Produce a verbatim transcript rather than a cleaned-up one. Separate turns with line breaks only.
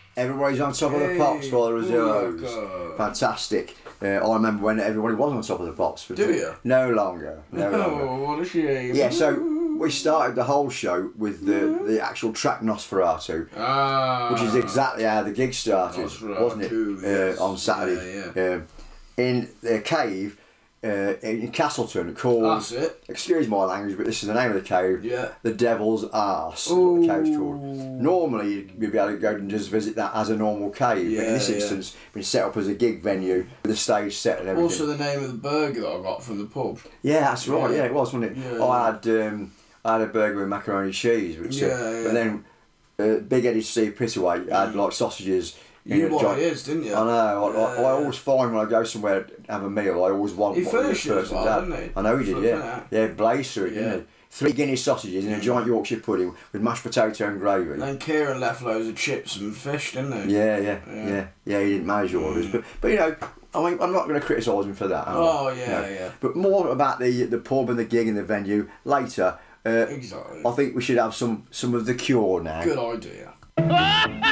Everybody's on top of the pops while there was
oh
Euros. Fantastic. Uh, I remember when everybody was on top of the pops. But
Do you?
No longer. No longer.
Oh, what a shame.
Yeah, so we started the whole show with the, the actual track Nosferatu,
Ah,
which is exactly how the gig started,
Nosferatu,
wasn't it?
yes.
Uh, on Saturday.
Yeah, yeah.
Um, in a cave uh, in Castleton called,
That's it.
excuse my language, but this is the name of the cave,
Yeah.
the Devil's Arse, what the cave's called. Normally you'd be able to go and just visit that as a normal cave, but in
Yeah,
this
yeah.
instance it's been set up as a gig venue with a stage set and everything.
Also the name of the burger that I got from the pub.
Yeah, that's right,
Yeah.
yeah, it was, wasn't it?
Yeah,
I had um, I had a burger with macaroni cheese, which, uh,
Yeah, yeah.
but then uh, Big Eddie Steve Pittaway had like sausages.
You
in a
what
giant-
it is, didn't you?
I know. I, I, I
Yeah.
always find when I go somewhere to have a meal, I always want
He
what the
finished it as
person's
well,
had.
didn't he?
I know he did,
For
yeah.
dinner.
Yeah, blazed through it,
Yeah.
didn't he? Three Guinness sausages and a giant Yorkshire pudding with mashed potato and gravy.
And then Kieran left loads of chips and fish, didn't he?
Yeah, yeah,
Yeah.
yeah, yeah. He didn't manage the orders, but but you know, I mean, I'm not going to criticise him for that. am I?
Oh, yeah,
No.
yeah.
But more about the the pub and the gig and the venue later. Uh,
Exactly.
I think we should have some some of the Cure now.
Good idea.